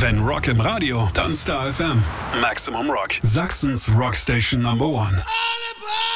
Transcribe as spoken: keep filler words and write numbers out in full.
Wenn Rock im Radio, dann Star F M. Maximum Rock. Sachsens Rockstation Number One. Alle